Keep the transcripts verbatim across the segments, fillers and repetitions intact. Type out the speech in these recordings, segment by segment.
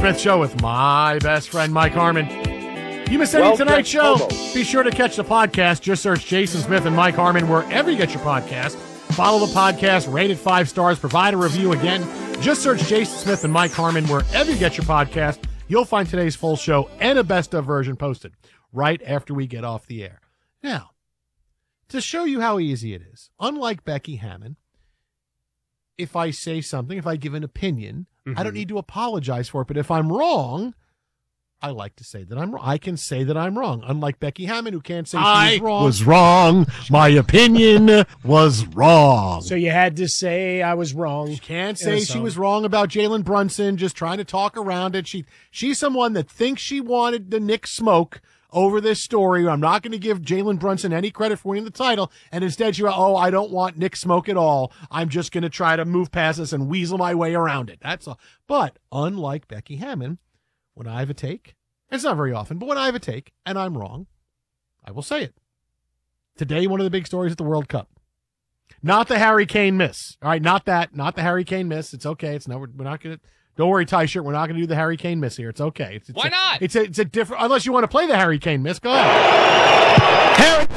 Smith Show with my best friend, Mike Harmon. You missed any Well, tonight's show? Hobo. Be sure to catch the podcast. Just search Jason Smith and Mike Harmon wherever you get your podcast. Follow the podcast, rate it five stars, provide a review again. Just search Jason Smith and Mike Harmon wherever you get your podcast. You'll find today's full show and a best-of version posted right after we get off the air. Now, to show you how easy it is, unlike Becky Hammon, if I say something, if I give an opinion, mm-hmm. I don't need to apologize for it. But if I'm wrong, I like to say that I'm wrong. I can say that I'm wrong. Unlike Becky Hammon, who can't say she I was wrong. was wrong. My opinion was wrong. So you had to say I was wrong. She can't say she was wrong about Jalen Brunson, just trying to talk around it. She She's someone that thinks she wanted the Nick smoke over this story. I'm not going to give Jalen Brunson any credit for winning the title. And instead, you're, oh, I don't want Nick smoke at all. I'm just going to try to move past this and weasel my way around it. That's all. But unlike Becky Hammon, when I have a take, it's not very often, but when I have a take and I'm wrong, I will say it. Today, one of the big stories at the World Cup. Not the Harry Kane miss. All right, not that. Not the Harry Kane miss. It's okay. It's not, we're not going to, don't worry, Ty Shirt. We're not going to do the Harry Kane miss here. It's okay. It's, it's Why a, not? It's a, it's a different, unless you want to play the Harry Kane miss. Go ahead. Harry.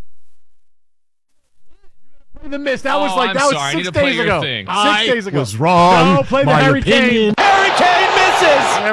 The miss. That was Oh, like, I'm that was sorry. I six need to play days your ago. thing. Six I days ago. was wrong. No, play the My Harry opinion. Kane. Harry Kane misses.